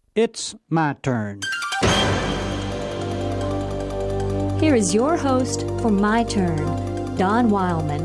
It's my turn. Here is your host for My Turn, Don Wildman.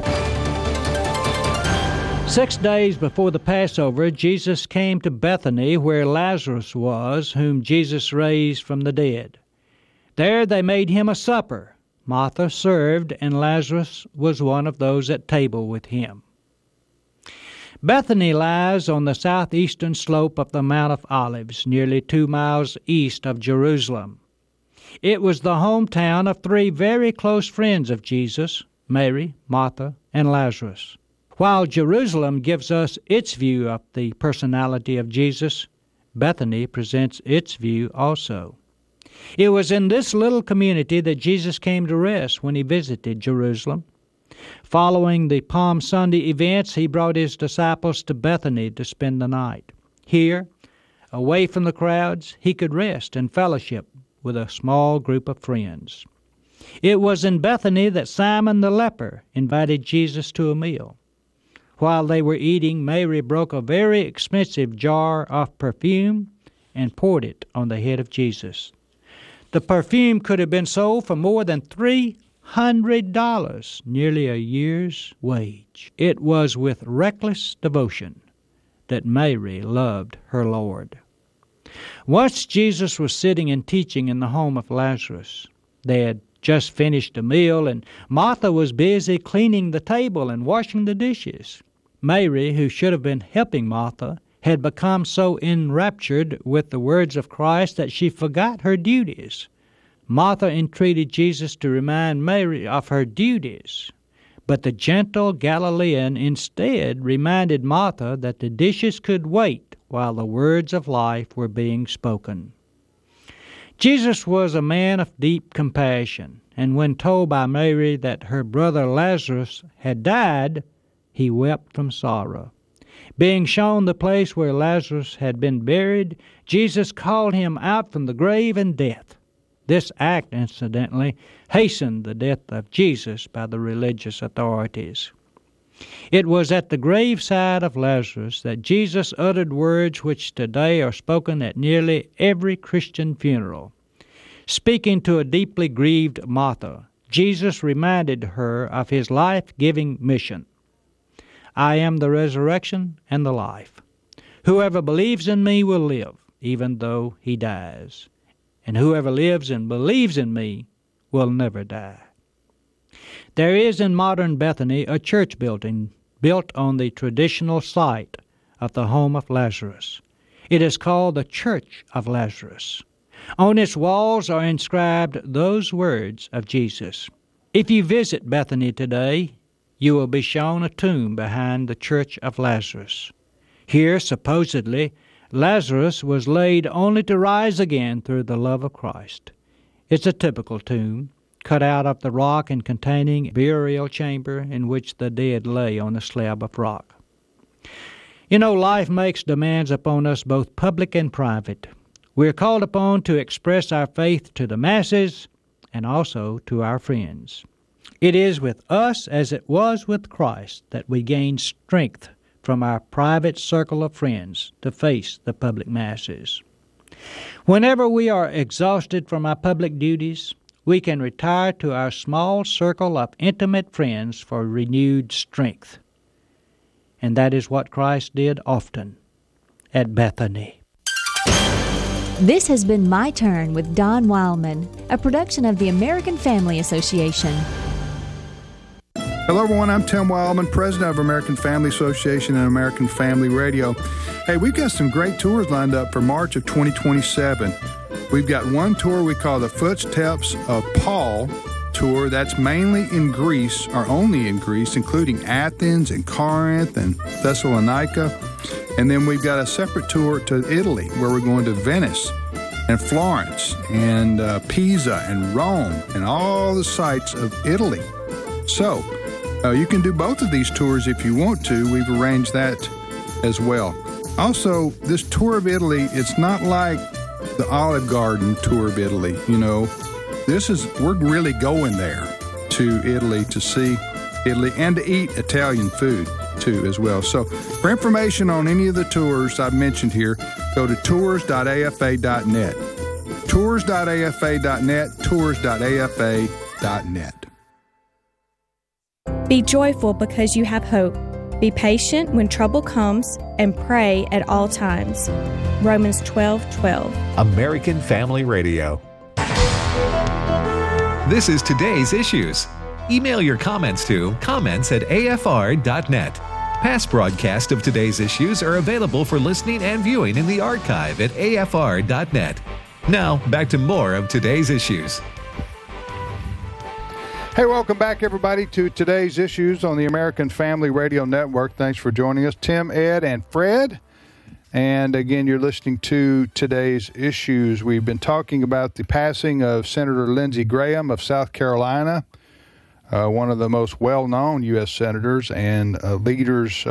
6 days before the Passover, Jesus came to Bethany, where Lazarus was, whom Jesus raised from the dead. There they made him a supper. Martha served, and Lazarus was one of those at table with him. Bethany lies on the southeastern slope of the Mount of Olives, nearly 2 miles east of Jerusalem. It was the hometown of 3 very close friends of Jesus, Mary, Martha, and Lazarus. While Jerusalem gives us its view of the personality of Jesus, Bethany presents its view also. It was in this little community that Jesus came to rest when he visited Jerusalem. Following the Palm Sunday events, he brought his disciples to Bethany to spend the night. Here, away from the crowds, he could rest and fellowship with a small group of friends. It was in Bethany that Simon the leper invited Jesus to a meal. While they were eating, Mary broke a very expensive jar of perfume and poured it on the head of Jesus. The perfume could have been sold for more than $300, nearly a year's wage. It was with reckless devotion that Mary loved her Lord. Once Jesus was sitting and teaching in the home of Lazarus. They had just finished a meal, and Martha was busy cleaning the table and washing the dishes. Mary, who should have been helping Martha, had become so enraptured with the words of Christ that she forgot her duties. Martha entreated Jesus to remind Mary of her duties, but the gentle Galilean instead reminded Martha that the dishes could wait while the words of life were being spoken. Jesus was a man of deep compassion, and when told by Mary that her brother Lazarus had died, he wept from sorrow. Being shown the place where Lazarus had been buried, Jesus called him out from the grave and death. This act, incidentally, hastened the death of Jesus by the religious authorities. It was at the graveside of Lazarus that Jesus uttered words which today are spoken at nearly every Christian funeral. Speaking to a deeply grieved Martha, Jesus reminded her of his life-giving mission. I am the resurrection and the life. Whoever believes in me will live, even though he dies. And whoever lives and believes in me will never die. There is in modern Bethany a church building built on the traditional site of the home of Lazarus. It is called the Church of Lazarus. On its walls are inscribed those words of Jesus. If you visit Bethany today, you will be shown a tomb behind the Church of Lazarus. Here, supposedly, Lazarus was laid only to rise again through the love of Christ. It's a typical tomb, cut out of the rock and containing a burial chamber in which the dead lay on a slab of rock. You know, life makes demands upon us both public and private. We're called upon to express our faith to the masses and also to our friends. It is with us as it was with Christ that we gain strength from our private circle of friends to face the public masses. Whenever we are exhausted from our public duties, we can retire to our small circle of intimate friends for renewed strength. And that is what Christ did often at Bethany. This has been My Turn with Don Wildman, a production of the American Family Association. Hello, everyone. I'm Tim Wildman, president of American Family Association and American Family Radio. Hey, we've got some great tours lined up for March of 2027. We've got one tour we call the Footsteps of Paul tour. That's mainly in Greece, or only in Greece, including Athens and Corinth and Thessalonica. And then we've got a separate tour to Italy, where we're going to Venice and Florence and Pisa and Rome and all the sites of Italy. So, you can do both of these tours if you want to. We've arranged that as well. Also, this tour of Italy, it's not like the Olive Garden tour of Italy. You know, we're really going there to Italy to see Italy and to eat Italian food. too as well. So for information on any of the tours I've mentioned here, go to tours.afa.net. Tours.afa.net, tours.afa.net. Be joyful because you have hope. Be patient when trouble comes, and pray at all times. Romans 12:12. American Family Radio. This is Today's Issues. Email your comments to comments@afr.net. Past broadcasts of Today's Issues are available for listening and viewing in the archive at afr.net. Now, back to more of Today's Issues. Hey, welcome back, everybody, to Today's Issues on the American Family Radio Network. Thanks for joining us, Tim, Ed, and Fred. And again, you're listening to Today's Issues. We've been talking about the passing of Senator Lindsey Graham of South Carolina, one of the most well-known U.S. senators and leaders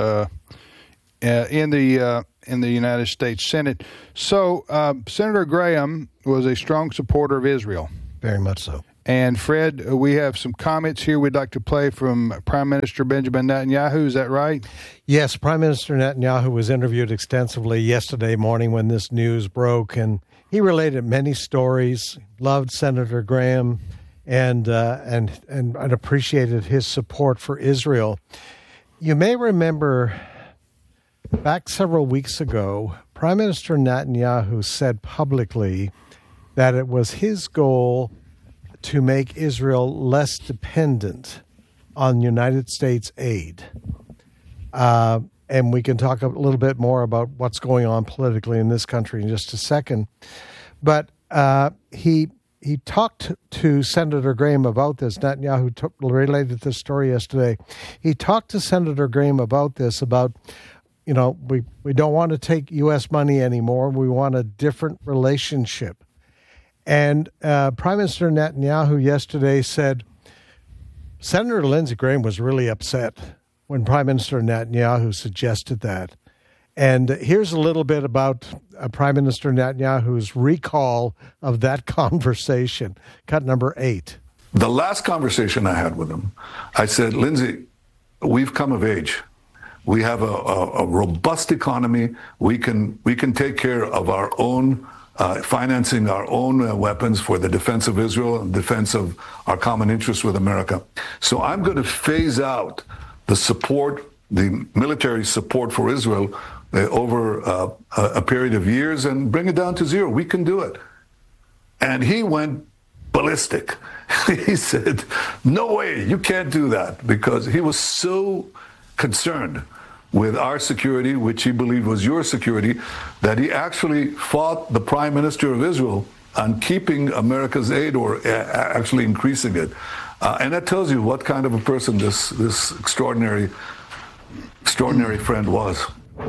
in the United States Senate. So Senator Graham was a strong supporter of Israel. Very much so. And Fred, we have some comments here we'd like to play from Prime Minister Benjamin Netanyahu. Is that right? Yes, Prime Minister Netanyahu was interviewed extensively yesterday morning when this news broke, and he related many stories, loved Senator Graham, and appreciated his support for Israel. You may remember back several weeks ago, Prime Minister Netanyahu said publicly that it was his goal to make Israel less dependent on United States aid. And we can talk a little bit more about what's going on politically in this country in just a second. But he talked to Senator Graham about this. Netanyahu related this story yesterday. He talked to Senator Graham about this, about, we don't want to take U.S. money anymore. We want a different relationship. And Prime Minister Netanyahu yesterday said Senator Lindsey Graham was really upset when Prime Minister Netanyahu suggested that. And here's a little bit about Prime Minister Netanyahu's recall of that conversation. Cut number 8. The last conversation I had with him, I said, Lindsey, we've come of age. We have a robust economy. We can take care of our own financing our own weapons for the defense of Israel and defense of our common interests with America. So I'm going to phase out the support, the military support for Israel over a period of years and bring it down to zero. We can do it. And he went ballistic. He said, no way, you can't do that, because he was so concerned with our security, which he believed was your security, that he actually fought the Prime Minister of Israel on keeping America's aid or actually increasing it. And that tells you what kind of a person this extraordinary friend was.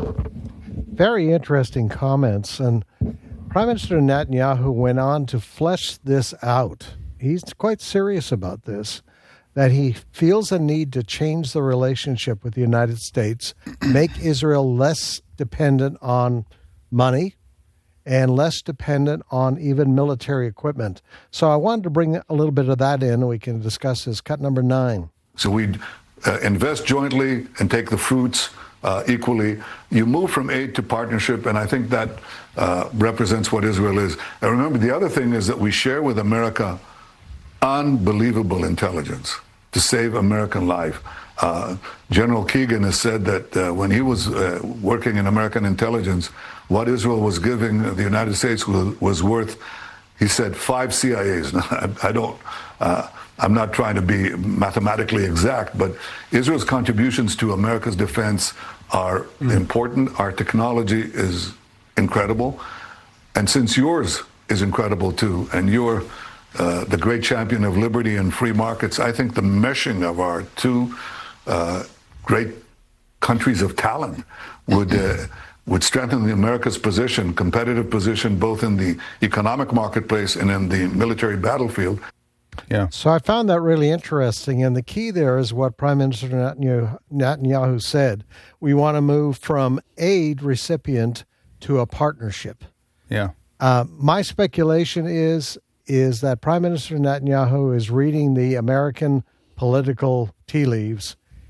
Very interesting comments. And Prime Minister Netanyahu went on to flesh this out. He's quite serious about this, that he feels a need to change the relationship with the United States, make Israel less dependent on money and less dependent on even military equipment. So I wanted to bring a little bit of that in, and we can discuss this. Cut number 9. So we'd invest jointly and take the fruits equally. You move from aid to partnership, and I think that represents what Israel is. And remember, the other thing is that we share with America unbelievable intelligence to save American life. General Keegan has said that when he was working in American intelligence, what Israel was giving the United States was worth, he said, 5 CIAs. Now, I'm not trying to be mathematically exact, but Israel's contributions to America's defense are important. Our technology is incredible. And since yours is incredible too, and you're the great champion of liberty and free markets, I think the meshing of our two great countries of talent would strengthen America's position, competitive position, both in the economic marketplace and in the military battlefield. Yeah. So I found that really interesting. And the key there is what Prime Minister Netanyahu said. We want to move from aid recipient to a partnership. Yeah. My speculation is that Prime Minister Netanyahu is reading the American political tea leaves.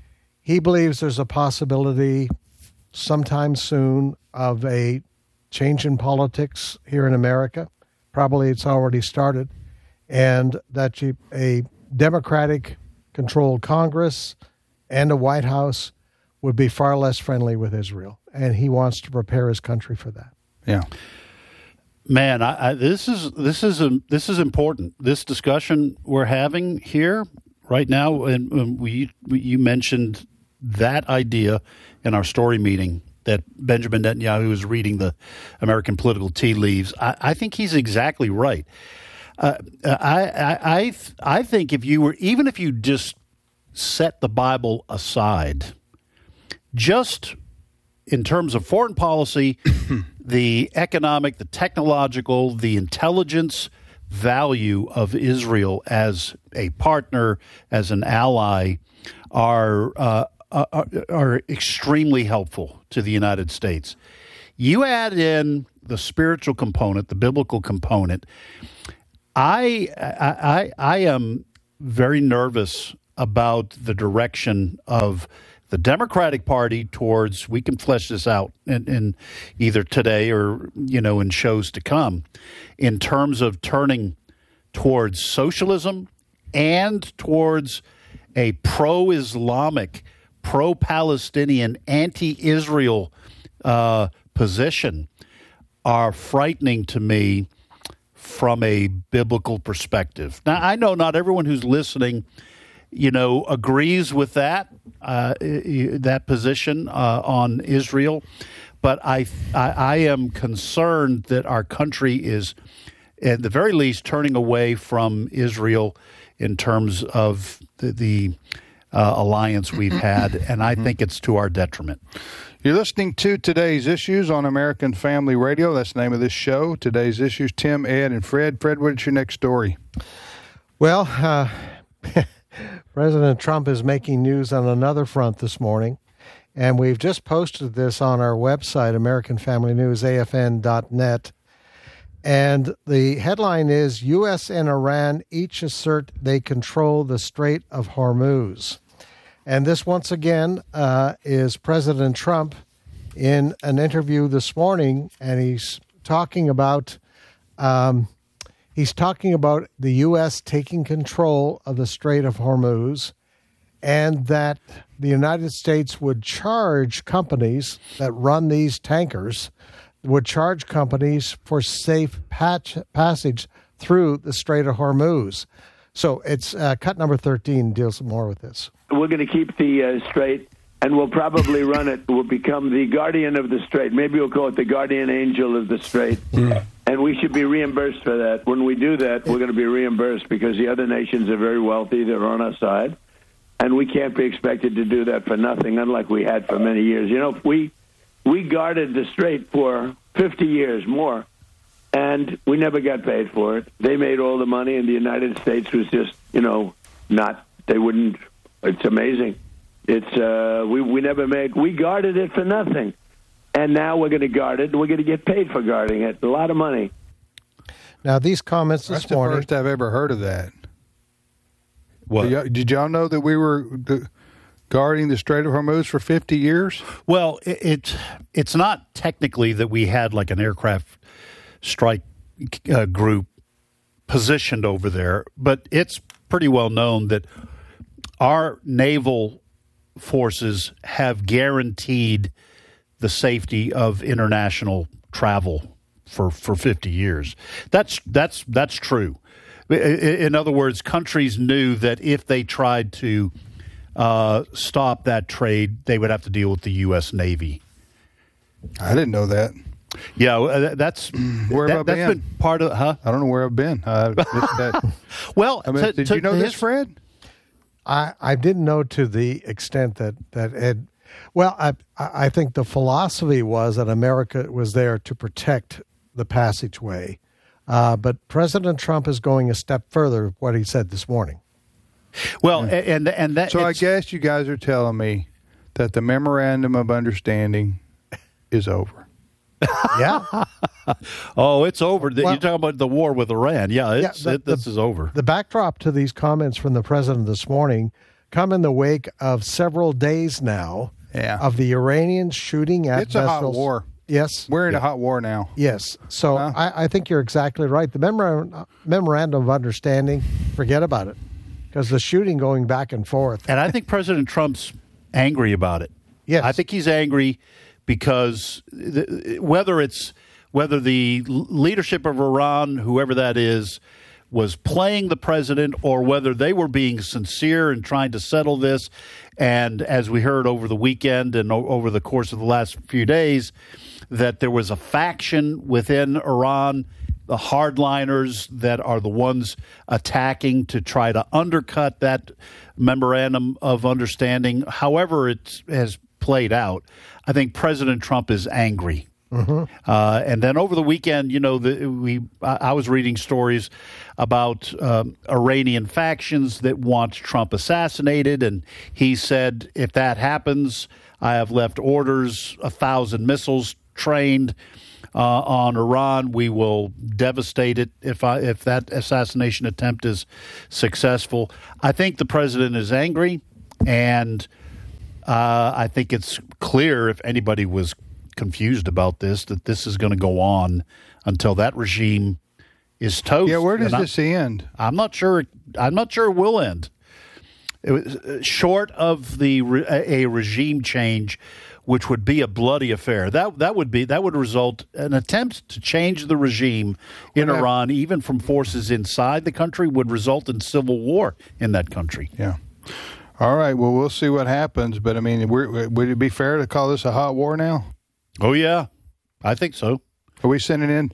He believes there's a possibility sometime soon of a change in politics here in America. Probably it's already started. And that a Democratic-controlled Congress and a White House would be far less friendly with Israel. And he wants to prepare his country for that. Yeah. Man, this is important. This discussion we're having here right now, and you mentioned that idea in our story meeting that Benjamin Netanyahu is reading the American political tea leaves. I think he's exactly right. I think if you just set the Bible aside, just in terms of foreign policy, the economic, the technological, the intelligence value of Israel as a partner, as an ally, are extremely helpful to the United States. You add in the spiritual component, the biblical component. I am very nervous about the direction of the Democratic Party towards, we can flesh this out in either today or, in shows to come, in terms of turning towards socialism and towards a pro-Islamic, pro-Palestinian, anti-Israel position are frightening to me from a biblical perspective. Now, I know not everyone who's listening agrees with that position on Israel, but I am concerned that our country is, at the very least, turning away from Israel in terms of the alliance we've had, and I think it's to our detriment. You're listening to Today's Issues on American Family Radio. That's the name of this show, Today's Issues. Tim, Ed, and Fred. Fred, what's your next story? Well, President Trump is making news on another front this morning, and we've just posted this on our website, American Family News, AFN.net. And the headline is, U.S. and Iran each assert they control the Strait of Hormuz. And this, once again, is President Trump in an interview this morning, and he's talking about the U.S. taking control of the Strait of Hormuz, and that the United States would charge companies that run these tankers, would charge companies for safe passage through the Strait of Hormuz. So it's cut number 13 deals more with this. We're going to keep the strait, and we'll probably run it. We'll become the guardian of the strait. Maybe we'll call it the guardian angel of the strait. And we should be reimbursed for that. When we do that, we're going to be reimbursed because the other nations are very wealthy. They're on our side. And we can't be expected to do that for nothing, unlike we had for many years. We guarded the strait for 50 years more, and we never got paid for it. They made all the money, and the United States was just, they wouldn't. It's amazing. It's we never made. We guarded it for nothing, and now we're going to guard it. And we're going to get paid for guarding it. A lot of money. Now these comments this morning. That's the first I've ever heard of that. What? Did y'all know that we were guarding the Strait of Hormuz for 50 years? Well, it's not technically that we had like an aircraft strike group positioned over there, but it's pretty well known that our naval forces have guaranteed the safety of international travel for 50 years. That's true. In other words, countries knew that if they tried to stop that trade, they would have to deal with the U.S. Navy. I didn't know that. Yeah, that's been part of. Huh? I don't know where I've been. Well, did you know this, Fred? I didn't know to the extent that Ed. Well, I think the philosophy was that America was there to protect the passageway, but President Trump is going a step further with what he said this morning. Well, and that. So I guess you guys are telling me that the memorandum of understanding is over. Yeah. Oh, it's over. You're talking about the war with Iran. Yeah, this is over. The backdrop to these comments from the president this morning come in the wake of several days now of the Iranians shooting at It's a hot vessels. war. Yes. We're in a hot war now. Yes. So I think you're exactly right. The memorandum of understanding, forget about it, because the shooting going back and forth. And I think President Trump's angry about it. Yes. I think he's angry because whether the leadership of Iran, whoever that is, was playing the president or whether they were being sincere and trying to settle this. And as we heard over the weekend and over the course of the last few days, that there was a faction within Iran, the hardliners that are the ones attacking to try to undercut that memorandum of understanding. However it has played out, I think President Trump is angry. And then over the weekend, I was reading stories about Iranian factions that want Trump assassinated, and he said, if that happens, I have left orders, 1,000 missiles trained on Iran. We will devastate it if that assassination attempt is successful. I think the president is angry, and I think it's clear, if anybody was confused about this, that this is going to go on until that regime is toast. Yeah, where does this end? I'm not sure. I'm not sure it will end. It was, short of a regime change, which would be a bloody affair. That would result an attempt to change the regime in Iran, even from forces inside the country, would result in civil war in that country. Yeah. All right. Well, we'll see what happens. But I mean, would it be fair to call this a hot war now? Oh yeah, I think so. Are we sending in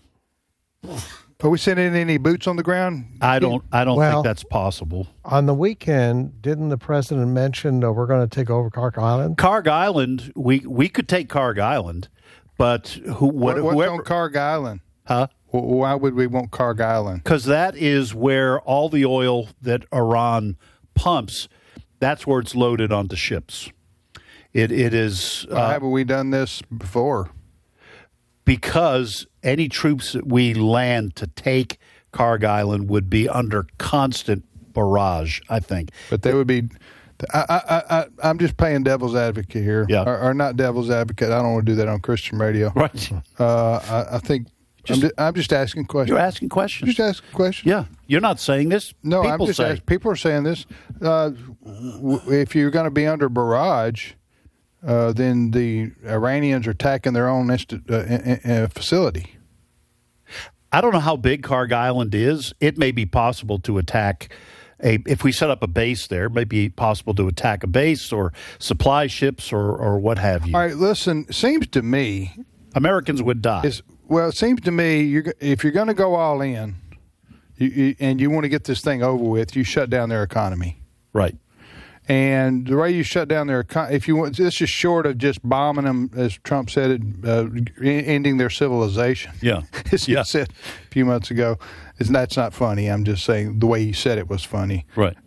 any boots on the ground? I don't think that's possible. On the weekend, didn't the president mention we're going to take over Karg Island? Karg Island, we could take Karg Island, but what's whoever on Karg Island? Huh? Why would we want Karg Island? Because that is where all the oil that Iran pumps, that's where it's loaded onto ships. It is. Haven't we done this before? Because any troops that we land to take Karg Island would be under constant barrage, I think. But they would be. I'm just playing devil's advocate here. Yeah. Or not devil's advocate. I don't want to do that on Christian radio. Right. I think. I'm just asking questions. You're asking questions. Just asking questions. Yeah. You're not saying this. No, people I'm just asking. People are saying this. If you're going to be under barrage, then the Iranians are attacking their own facility. I don't know how big Karg Island is. It may be possible to attack if we set up a base there, it may be possible to attack a base or supply ships or what have you. All right, listen, it seems to me Americans would die. It seems to me if you're going to go all in and you want to get this thing over with, you shut down their economy. Right. And the way you shut down their economy, if you want, this is short of just bombing them, as Trump said, ending their civilization. Yeah. As he said a few months ago. That's not funny. I'm just saying the way he said it was funny. Right.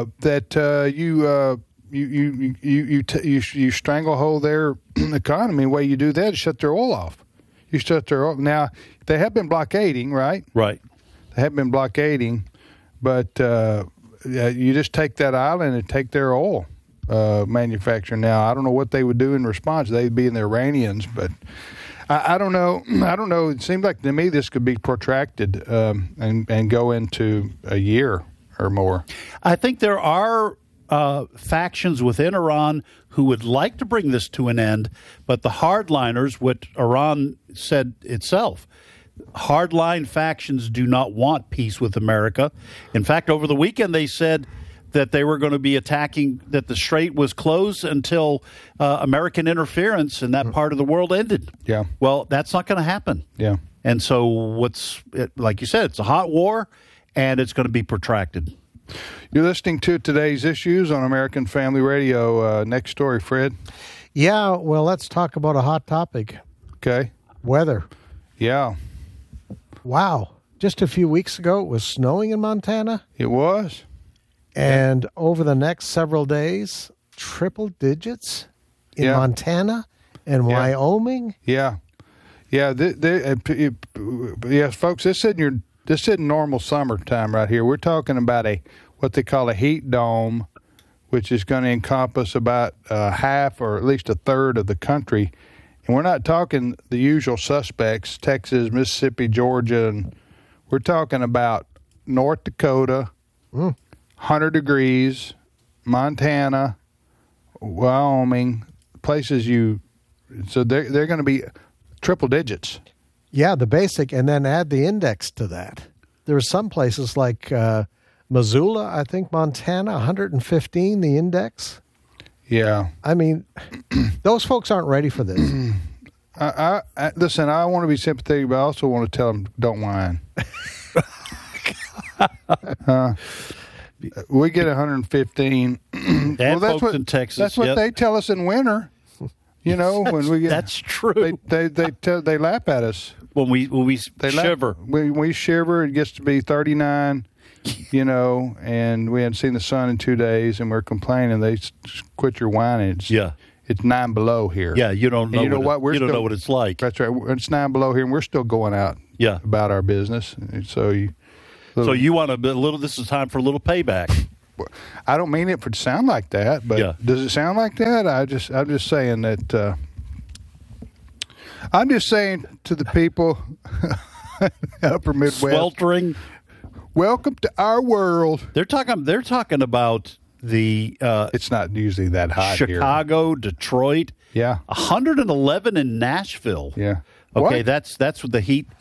You stranglehold their economy. The way you do that is shut their oil off. You shut their oil. Now, they have been blockading, right? Right. They have been blockading, but you just take that island and take their oil manufacturing. Now, I don't know what they would do in response. They'd be in the Iranians, but I don't know. I don't know. It seems like to me this could be protracted and go into a year or more. I think there are factions within Iran who would like to bring this to an end, but the hardliners, what Iran said itself, hardline factions do not want peace with America. In fact, over the weekend they said that they were going to be attacking, that the strait was closed until American interference in that part of the world ended. Yeah. Well, that's not going to happen. Yeah. And so like you said, it's a hot war, and it's going to be protracted. You're listening to Today's Issues on American Family Radio. Next story, Fred. Yeah, well, let's talk about a hot topic. Okay. Weather. Yeah. Wow. Just a few weeks ago, it was snowing in Montana. It was. And over the next several days, triple digits in Montana and Wyoming. Yeah. Yeah. Yes, folks, this isn't normal summertime right here. We're talking about what they call a heat dome which is going to encompass about half or at least a third of the country. And we're not talking the usual suspects, Texas, Mississippi, Georgia, and we're talking about North Dakota, 100 degrees, Montana, Wyoming, places so they're going to be triple digits. Yeah, the basic, and then add the index to that. There are some places like Missoula, I think, Montana, 115, the index. Yeah. I mean, those folks aren't ready for this. Listen, I want to be sympathetic, but I also want to tell them, don't whine. We get 115. And well, that's folks what, in Texas. That's what they tell us in winter. You know, when we get that's true. They laugh at us when we shiver. When we shiver, it gets to be 39. You know, and we hadn't seen the sun in 2 days, and we're complaining. They quit your whining. It's 9 below here. Yeah, you don't know. You know what? You don't know what it's like. That's right. It's 9 below here, and we're still going out. About our business. So you want a little. This is time for a little payback. I don't mean it to sound like that, but does it sound like that? I'm just saying that. I'm just saying to the people, Upper Midwest, sweltering. Welcome to our world. They're talking about the. It's not usually that hot Chicago, here. Detroit. Yeah. 111 in Nashville. Yeah. Okay, that's what the heat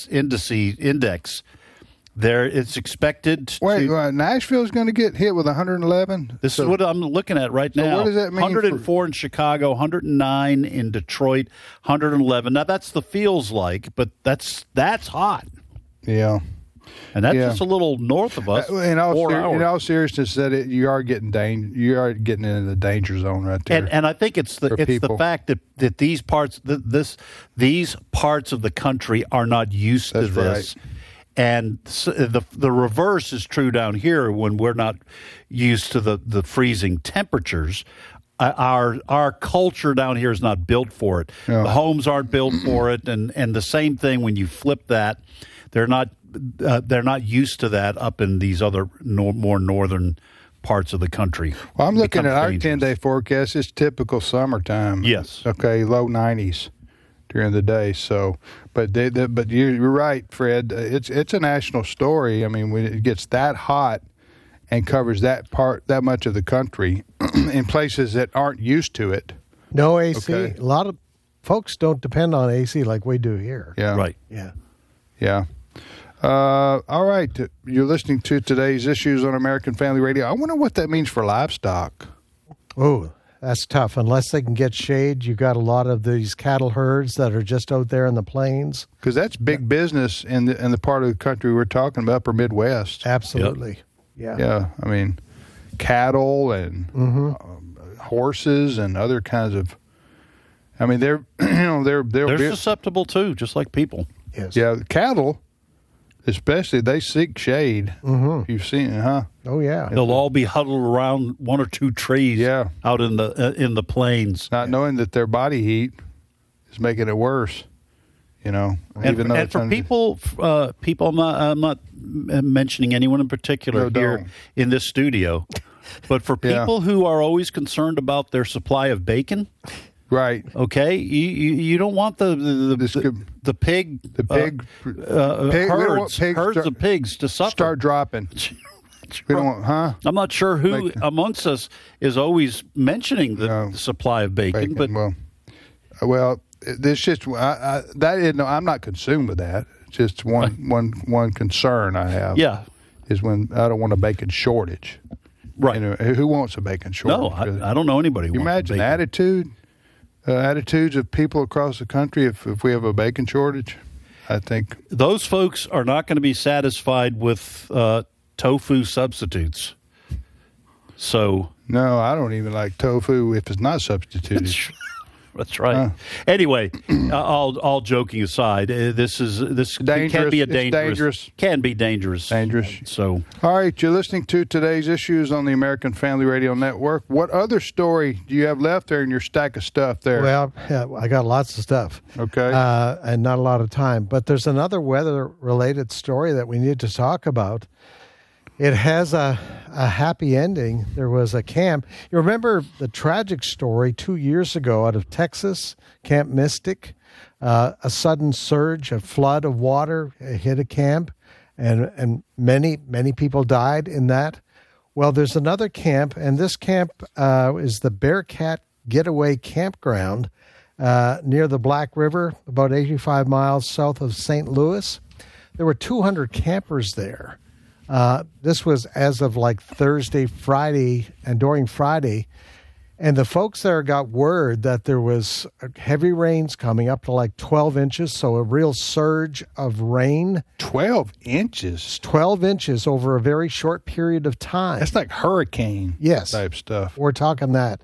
index. There, it's expected. Nashville's going to get hit with 111. This is what I'm looking at right now. What does that mean? 104 in Chicago, 109 in Detroit, 111. Now that's the feels like, but that's hot. Yeah. And that's just a little north of us. In all seriousness, that you are getting into the danger zone right there. And I think it's the fact that these parts these parts of the country are not used to this. Right. And the reverse is true down here when we're not used to the freezing temperatures. Our culture down here is not built for it. No. The homes aren't built for it, and the same thing when you flip that, they're not used to that up in these other more northern parts of the country. Well, I'm looking at our 10-day forecast. It's typical summertime. Yes. Okay, low 90s during the day. So, but you're right, Fred. It's a national story. I mean, when it gets that hot and covers that much of the country in places that aren't used to it. No AC. Okay. A lot of folks don't depend on AC like we do here. Yeah. Right. Yeah. Yeah. All right. You're listening to today's issues on American Family Radio. I wonder what that means for livestock. Oh, that's tough. Unless they can get shade, you got a lot of these cattle herds that are just out there in the plains. Because that's big business in the part of the country we're talking about, Upper Midwest. Absolutely. Yep. Yeah. I mean, cattle and horses and other kinds of. I mean, they're susceptible too, just like people. Yes. Yeah, cattle. Especially, they seek shade. Mm-hmm. You've seen it, huh? Oh yeah. They'll all be huddled around one or two trees. Out in the plains, not knowing that their body heat is making it worse. You know, and for people, I'm not mentioning anyone in particular here in this studio, but for people who are always concerned about their supply of bacon. Right. Okay. You don't want the herds of pigs to suffer. Start dropping. We don't want, huh? I'm not sure who amongst us is always mentioning the supply of bacon, but well, this just I'm not consumed with that. It's just one concern I have. Yeah. Is when I don't want a bacon shortage. Right. Who wants a bacon shortage? No, I don't know anybody. You imagine attitudes of people across the country if we have a bacon shortage. I think those folks are not going to be satisfied with tofu substitutes. So no, I don't even like tofu if it's not substituted. That's right. Anyway, all joking aside, this can be dangerous. Can be dangerous. So, all right, you're listening to today's issues on the American Family Radio Network. What other story do you have left there in your stack of stuff there? Well, I got lots of stuff. Okay, and not a lot of time. But there's another weather-related story that we need to talk about. It has a happy ending. There was a camp. You remember the tragic story 2 years ago out of Texas, Camp Mystic? A sudden surge, a flood of water hit a camp, and many people died in that. Well, there's another camp, and this camp is the Bearcat Getaway Campground near the Black River, about 85 miles south of St. Louis. There were 200 campers there. This was as of like Thursday, Friday, and during Friday. And the folks there got word that there was heavy rains coming up to like 12 inches, so a real surge of rain. 12 inches? 12 inches over a very short period of time. That's like hurricane type stuff. We're talking that.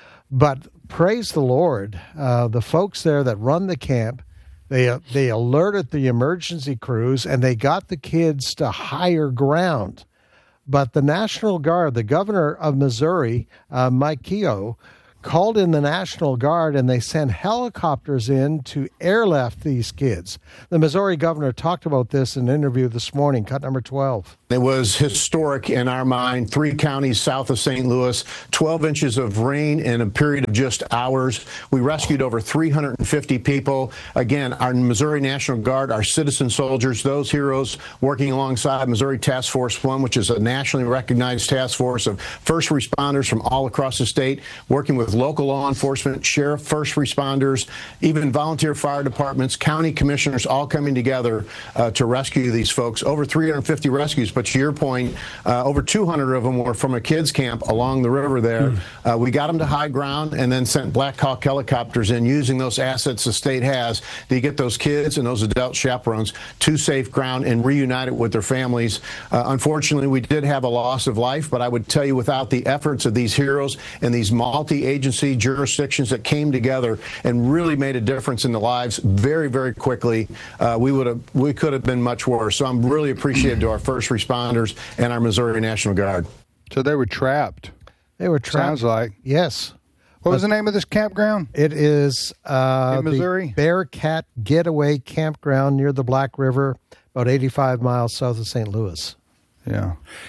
But praise the Lord, the folks there that run the camp, they alerted the emergency crews, and they got the kids to higher ground. But the National Guard, the governor of Missouri, Mike Kehoe, called in the National Guard, and they sent helicopters in to airlift these kids. The Missouri governor talked about this in an interview this morning, cut number 12. It was historic in our mind. 3 counties south of St. Louis, 12 inches of rain in a period of just hours. We rescued over 350 people. Again, our Missouri National Guard, our citizen soldiers, those heroes working alongside Missouri Task Force 1, which is a nationally recognized task force of first responders from all across the state, working with local law enforcement, sheriff, first responders, even volunteer fire departments, county commissioners, all coming together to rescue these folks. Over 350 rescues. But to your point, over 200 of them were from a kids camp along the river there. We got them to high ground and then sent Black Hawk helicopters in, using those assets the state has to get those kids and those adult chaperones to safe ground and reunited with their families. Unfortunately, we did have a loss of life, but I would tell you, without the efforts of these heroes and these multi-agency jurisdictions that came together and really made a difference in the lives very, very quickly, we could have been much worse. So I'm really appreciative to our first responders and our Missouri National Guard. So they were trapped. They were trapped. Sounds like. Yes. What was the name of this campground? It is in Missouri? The Bearcat Getaway Campground near the Black River, about 85 miles south of St. Louis. Yeah.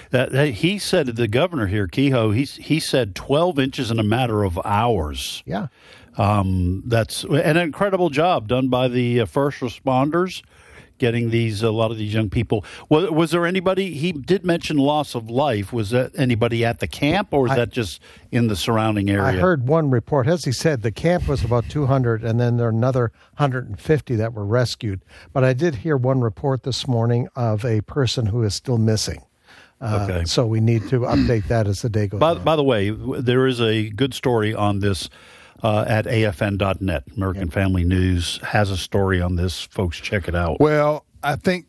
He said, the governor here, Kehoe, he said 12 inches in a matter of hours. Yeah. That's an incredible job done by the first responders, getting a lot of these young people. Was there anybody, he did mention loss of life, was that anybody at the camp, or was that just in the surrounding area? I heard one report. As he said, the camp was about 200, and then there are another 150 that were rescued. But I did hear one report this morning of a person who is still missing. Okay. So we need to update that as the day goes on. By the way, there is a good story on this at AFN.net. American Family News has a story on this. Folks, check it out. Well, I think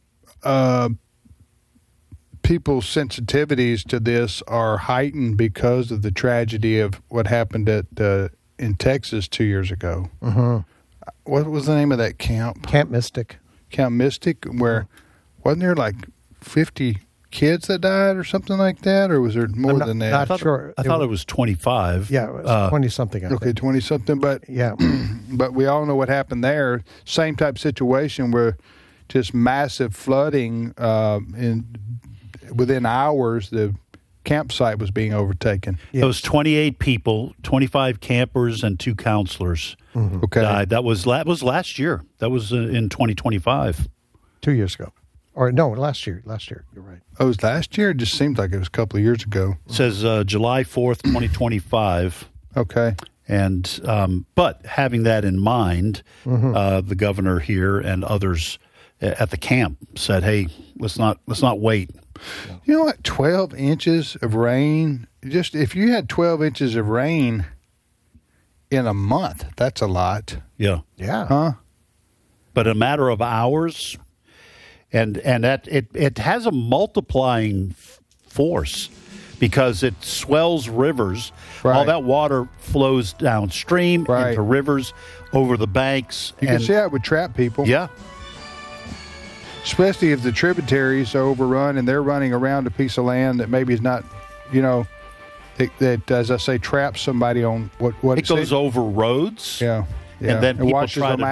people's sensitivities to this are heightened because of the tragedy of what happened in Texas 2 years ago. Mm-hmm. What was the name of that camp? Camp Mystic. Camp Mystic, where wasn't there like 50 kids that died or something like that, or was there more than that? Not sure. I thought it was 25. Yeah, it was 20-something. Okay, 20-something, but yeah, but we all know what happened there. Same type situation where just massive flooding within hours. The campsite was being overtaken. Yes. It was 28 people, 25 campers, and 2 counselors died. That was last year. That was in 2025. 2 years ago. Or no, last year. You're right. Oh, it was last year? It just seemed like it was a couple of years ago. It says July 4th, 2025. Okay. And but having that in mind, the governor here and others at the camp said, "Hey, let's not wait." You know what? 12 inches of rain. Just if you had 12 inches of rain in a month, that's a lot. Yeah. Yeah. Huh? But a matter of hours. And that it has a multiplying force because it swells rivers. Right. All that water flows downstream into rivers, over the banks. You can see how it would trap people. Yeah. Especially if the tributaries are overrun and they're running around a piece of land that maybe is not, that as I say, traps somebody on what it goes over roads. Yeah. And then people washes them out.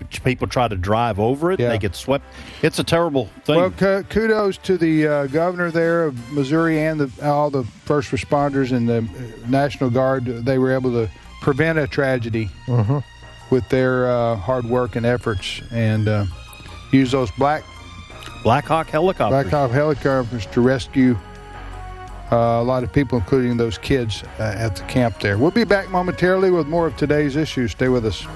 people try to drive over it. Yeah. They get swept. It's a terrible thing. Well, kudos to the governor there of Missouri and all the first responders and the National Guard. They were able to prevent a tragedy with their hard work and efforts, and use those Black Hawk helicopters to rescue a lot of people, including those kids at the camp there. We'll be back momentarily with more of today's issues. Stay with us.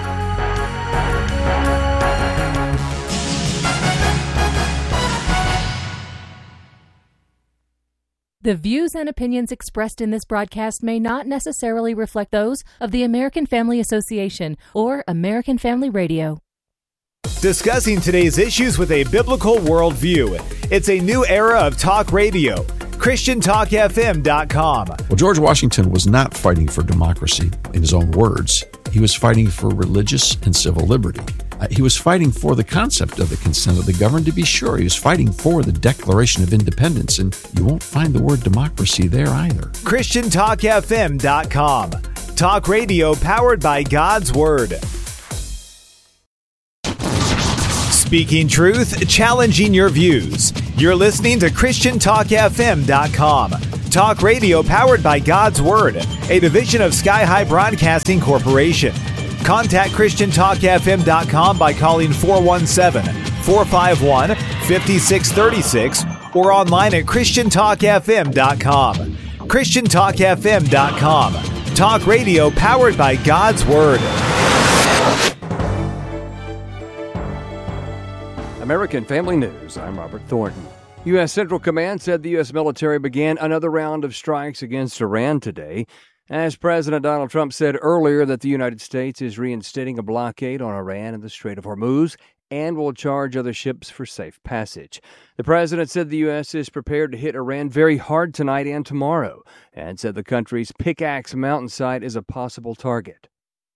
The views and opinions expressed in this broadcast may not necessarily reflect those of the American Family Association or American Family Radio. Discussing today's issues with a biblical worldview. It's a new era of talk radio. ChristianTalkFM.com. Well, George Washington was not fighting for democracy in his own words. He was fighting for religious and civil liberty. He was fighting for the concept of the consent of the governed, to be sure. He was fighting for the Declaration of Independence, and you won't find the word democracy there either. ChristianTalkFM.com. Talk radio powered by God's Word. Speaking truth, challenging your views. You're listening to ChristianTalkFM.com. Talk radio powered by God's Word, a division of Sky High Broadcasting Corporation. Contact ChristianTalkFM.com by calling 417-451-5636 or online at ChristianTalkFM.com. ChristianTalkFM.com. Talk radio powered by God's Word. American Family News, I'm Robert Thornton. U.S. Central Command said the U.S. military began another round of strikes against Iran today, as President Donald Trump said earlier that the United States is reinstating a blockade on Iran in the Strait of Hormuz and will charge other ships for safe passage. The president said the U.S. is prepared to hit Iran very hard tonight and tomorrow, and said the country's Pickaxe Mountainside is a possible target.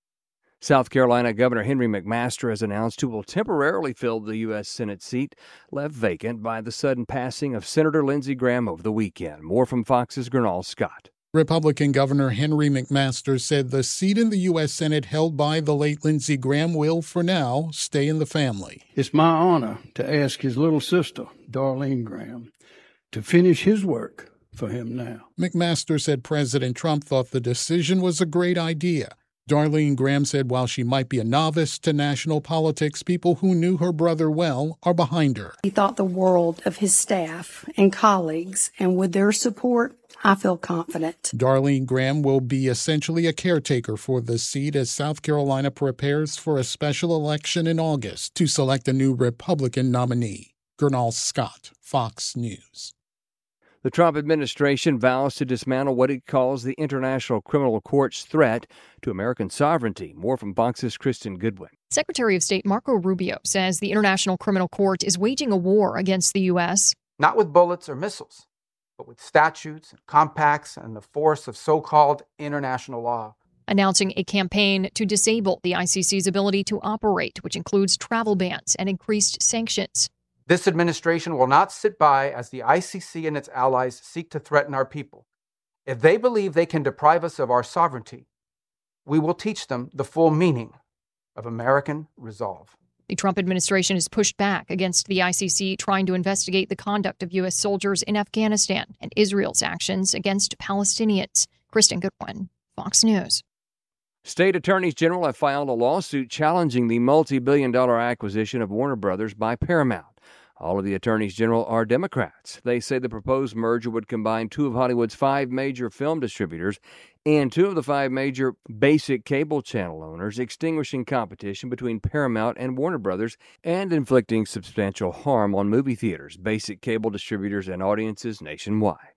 South Carolina Governor Henry McMaster has announced who will temporarily fill the U.S. Senate seat left vacant by the sudden passing of Senator Lindsey Graham over the weekend. More from Fox's Gernal Scott. Republican Governor Henry McMaster said the seat in the U.S. Senate held by the late Lindsey Graham will, for now, stay in the family. It's my honor to ask his little sister, Darlene Graham, to finish his work for him now. McMaster said President Trump thought the decision was a great idea. Darlene Graham said while she might be a novice to national politics, people who knew her brother well are behind her. He thought the world of his staff and colleagues, and with their support, I feel confident. Darlene Graham will be essentially a caretaker for the seat as South Carolina prepares for a special election in August to select a new Republican nominee. Gernal Scott, Fox News. The Trump administration vows to dismantle what it calls the International Criminal Court's threat to American sovereignty. More from Fox's Kristen Goodwin. Secretary of State Marco Rubio says the International Criminal Court is waging a war against the U.S. Not with bullets or missiles, but with statutes and compacts and the force of so-called international law. Announcing a campaign to disable the ICC's ability to operate, which includes travel bans and increased sanctions. This administration will not sit by as the ICC and its allies seek to threaten our people. If they believe they can deprive us of our sovereignty, we will teach them the full meaning of American resolve. The Trump administration has pushed back against the ICC trying to investigate the conduct of U.S. soldiers in Afghanistan and Israel's actions against Palestinians. Kristen Goodwin, Fox News. State attorneys general have filed a lawsuit challenging the multi-billion-dollar acquisition of Warner Brothers by Paramount. All of the attorneys general are Democrats. They say the proposed merger would combine two of Hollywood's 5 major film distributors and 2 of the 5 major basic cable channel owners, extinguishing competition between Paramount and Warner Brothers and inflicting substantial harm on movie theaters, basic cable distributors, and audiences nationwide.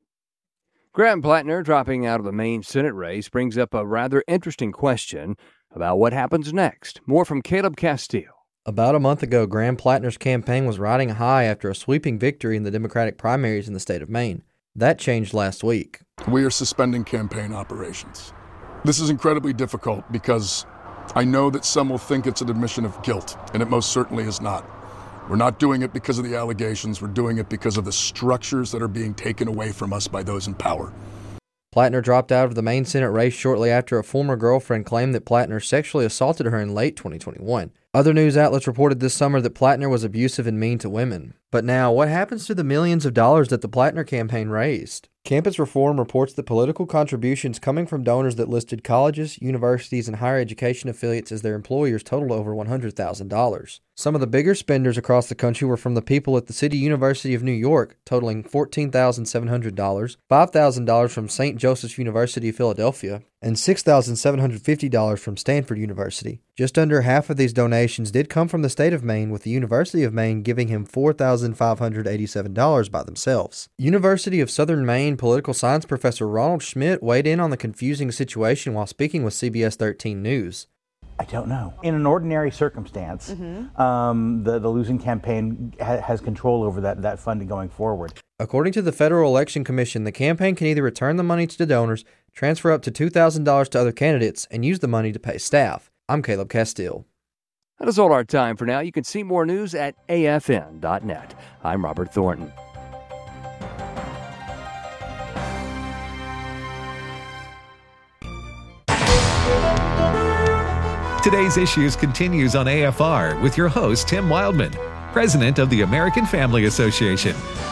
Graham Plattner dropping out of the Maine Senate race brings up a rather interesting question about what happens next. More from Caleb Castile. About a month ago, Graham Plattner's campaign was riding high after a sweeping victory in the Democratic primaries in the state of Maine. That changed last week. We are suspending campaign operations. This is incredibly difficult because I know that some will think it's an admission of guilt, and it most certainly is not. We're not doing it because of the allegations. We're doing it because of the structures that are being taken away from us by those in power. Plattner dropped out of the Maine Senate race shortly after a former girlfriend claimed that Plattner sexually assaulted her in late 2021. Other news outlets reported this summer that Plattner was abusive and mean to women. But now, what happens to the millions of dollars that the Plattner campaign raised? Campus Reform reports that political contributions coming from donors that listed colleges, universities, and higher education affiliates as their employers totaled over $100,000. Some of the bigger spenders across the country were from the people at the City University of New York, totaling $14,700, $5,000 from St. Joseph's University of Philadelphia, and $6,750 from Stanford University. Just under half of these donations did come from the state of Maine, with the University of Maine giving him $4,587 by themselves. University of Southern Maine political science professor Ronald Schmidt weighed in on the confusing situation while speaking with CBS 13 News. I don't know. In an ordinary circumstance, the losing campaign has control over that funding going forward. According to the Federal Election Commission, the campaign can either return the money to the donors, transfer up to $2,000 to other candidates, and use the money to pay staff. I'm Caleb Castile. That is all our time for now. You can see more news at afn.net. I'm Robert Thornton. Today's Issues continues on AFR with your host, Tim Wildman, president of the American Family Association.